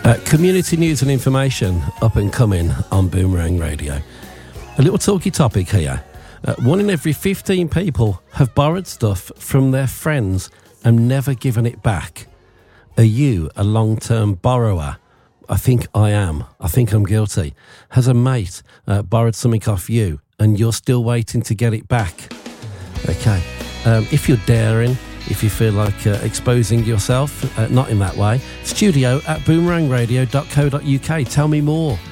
Community news and information up and coming on Boomerang Radio. A little talky topic here. 1 in every 15 people have borrowed stuff from their friends and never given it back. Are you a long-term borrower? I think I am. I think I'm guilty. Has a mate borrowed something off you and you're still waiting to get it back? Okay. If you're daring, if you feel like exposing yourself, not in that way, studio@boomerangradio.co.uk. Tell me more.